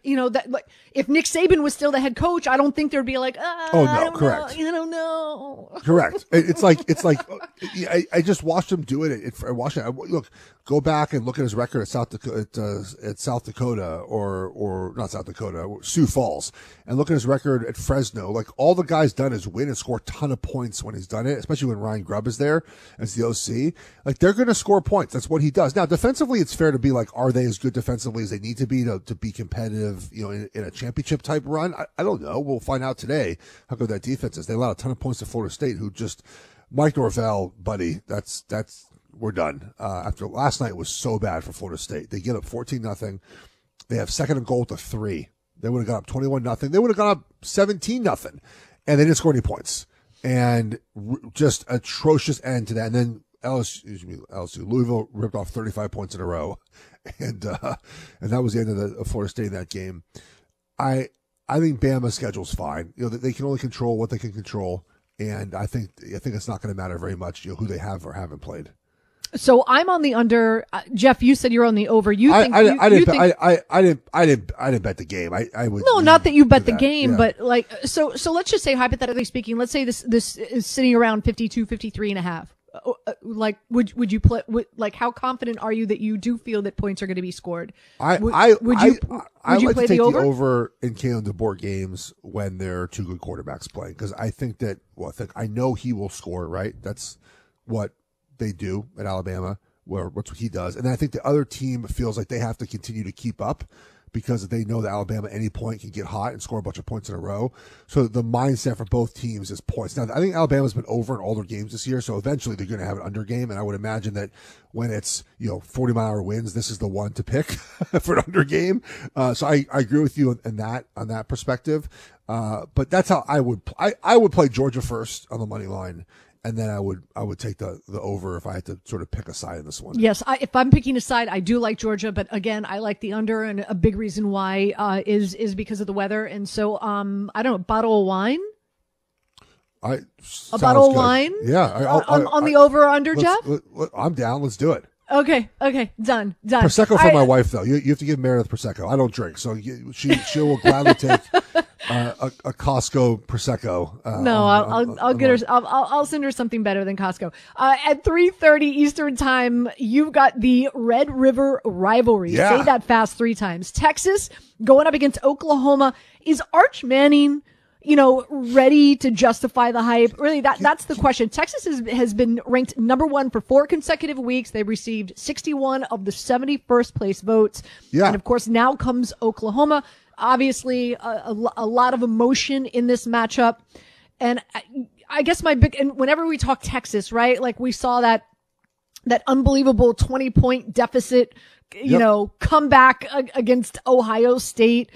that like if Nick Saban was still the head coach, I don't think there'd be like, correct. I don't know. Correct. It's like I just watched him do it at Washington. Look, go back and look at his record at South Dakota or not South Dakota, Sioux Falls, and look at his record at Fresno. Like all the guy's done is win and score a ton of points when he's done it, especially when Ryan Grubb is there as the OC. Like they're going to score points. That's what he does. Now defensively, it's fair to be like, are they as good defensively as they need to be competitive, in a championship type run? I don't know. We'll find out today how good that defense is. They allowed a ton of points to Florida State, who just Mike Norvell, buddy. That's we're done. After last night was so bad for Florida State. They get up 14-0. They have second and goal to 3. They would have got up 21-0. They would have gone up 17-0, and they didn't score any points. And just atrocious end to that. And then LSU, Louisville ripped off 35 points in a row, and that was the end of Florida State in that game. I think Bama's schedule's fine. They can only control what they can control, and I think it's not going to matter very much, who they have or haven't played. So I'm on the under. Jeff, you said you're on the over. I didn't bet the game. I would not that you bet the game, but like so let's just say hypothetically speaking, let's say this is sitting around 52, 53 and a half. Like would you play? Like how confident are you that you do feel that points are going to be scored? Would you play to take the over? The over in Kalen DeBoer games when there are two good quarterbacks playing, because I think that I know he will score. Right, that's what they do at Alabama, where what's what he does, and I think the other team feels like they have to continue to keep up, because they know that Alabama at any point can get hot and score a bunch of points in a row. So the mindset for both teams is points. Now, I think Alabama's been over in all their games this year, so eventually they're going to have an under game, and I would imagine that when it's 40-mile-an-hour winds, this is the one to pick for an under game. So I agree with you on that perspective. But that's how I would play Georgia first on the money line. And then I would take the over if I had to sort of pick a side in this one. Yes, if I'm picking a side, I do like Georgia, but again, I like the under, and a big reason why is because of the weather. And so, I don't know, a bottle of wine. A bottle of wine. Yeah, on the over or under, Jeff. I'm down. Let's do it. Okay, done. Prosecco for my wife, though. You have to give Meredith Prosecco. I don't drink, so she will gladly take a Costco Prosecco. No, I'll get her. I'll send her something better than Costco. At 3:30 Eastern time, you've got the Red River rivalry. Yeah. Say that fast 3 times. Texas going up against Oklahoma. Is Arch Manning ready to justify the hype? Really, that's the question. Texas has been ranked number 1 for 4 consecutive weeks. They received 61 of the 71st place votes. Yeah. And of course, now comes Oklahoma. Obviously, a lot of emotion in this matchup. And I guess and whenever we talk Texas, right? Like we saw that unbelievable 20-point deficit, comeback against Ohio State.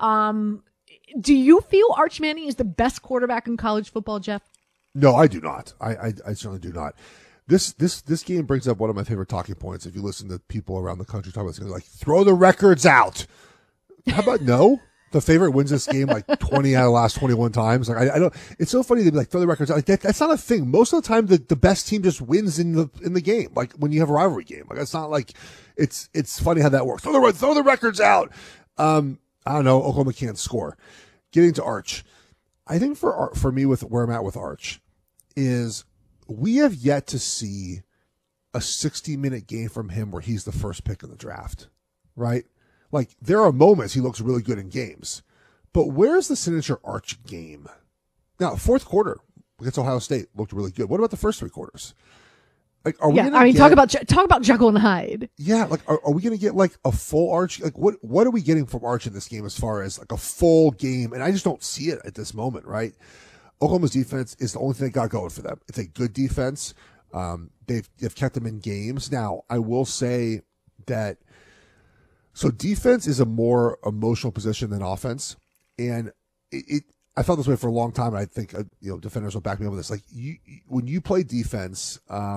Do you feel Arch Manning is the best quarterback in college football, Jeff? No, I do not. I certainly do not. This game brings up one of my favorite talking points. If you listen to people around the country talk about this, like throw the records out. How about no? The favorite wins this game like 20 out of the last 21 times. Like I don't. It's so funny to be like throw the records out. Like that's not a thing. Most of the time, the best team just wins in the game. Like when you have a rivalry game. Like it's not like it's funny how that works. Throw the records out. I don't know. Oklahoma can't score. Getting to Arch, I think for me with where I'm at with Arch is we have yet to see a 60-minute game from him where he's the first pick in the draft, right? Like there are moments he looks really good in games, but where's the signature Arch game? Now, fourth quarter against Ohio State looked really good. What about the first 3 quarters? Like, are we gonna talk about Jekyll and Hyde. Yeah, like, are we going to get like a full Arch? Like, what are we getting from Arch in this game as far as like a full game? And I just don't see it at this moment, right? Oklahoma's defense is the only thing that got going for them. It's a good defense. They've kept them in games. Now, I will say that so defense is a more emotional position than offense, and I felt this way for a long time, and I think defenders will back me up with this. Like when you play defense,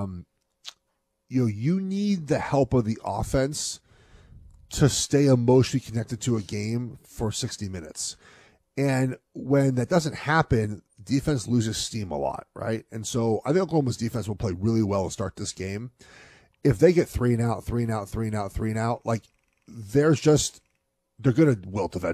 you need the help of the offense to stay emotionally connected to a game for 60 minutes. And when that doesn't happen, defense loses steam a lot, right? And so I think Oklahoma's defense will play really well to start this game. If they get 3 and out, like they're going to wilt eventually.